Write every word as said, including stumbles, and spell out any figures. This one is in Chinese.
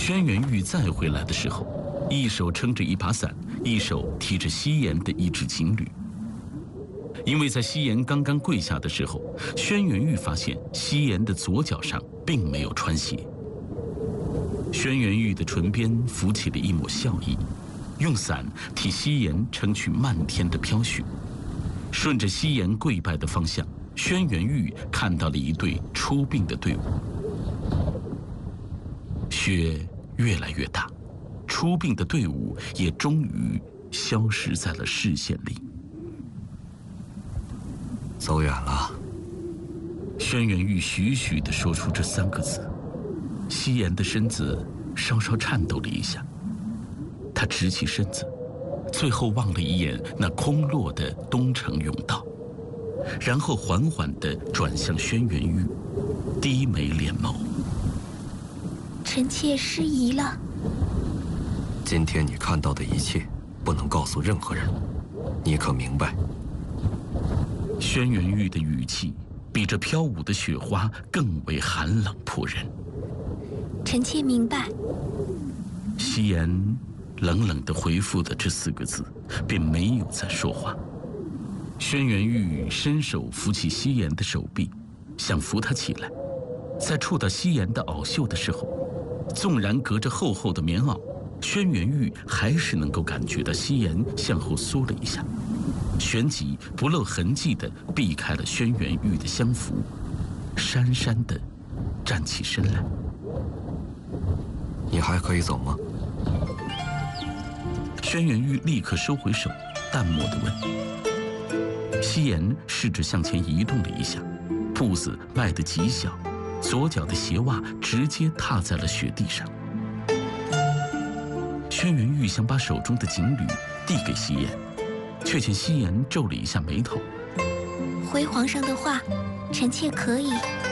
轩辕玉再回来的时候，一手撑着一把伞，一手提着西岩的一只锦鲤。因为在西岩刚刚跪下的时候，轩辕玉发现西岩的左脚上并没有穿鞋。轩辕玉的唇边浮起了一抹笑意，用伞替西岩撑去漫天的飘雪。顺着西岩跪拜的方向，轩辕玉看到了一队出殡的队伍。雪越来越大，出殡的队伍也终于消失在了视线里。 走远了。 轩辕玉徐徐地说出这三个字，西岩的身子稍稍颤抖了一下，他直起身子，最后望了一眼那空落的东城甬道，然后缓缓地转向轩辕玉，低眉敛眸。 臣妾失仪了。 今天你看到的一切，不能告诉任何人，你可明白？ 轩辕玉的语气比这飘舞的雪花更为寒冷迫人。 臣妾明白。 西岩冷冷地回复了这四个字，便没有再说话。轩辕玉伸手扶起西岩的手臂，想扶他起来，在触到西岩的袄袖的时候，纵然隔着厚厚的棉袄，轩辕玉还是能够感觉到西岩向后缩了一下，旋即不露痕迹地避开了轩辕玉的相扶，姗姗地站起身来。 你还可以走吗？ 轩辕玉立刻收回手，淡漠地问。西岩试着向前移动了一下，步子迈得极小，左脚的鞋袜直接踏在了雪地上。轩辕玉想把手中的锦鲤递给西岩，却见西岩皱了一下眉头。 回皇上的话，臣妾可以。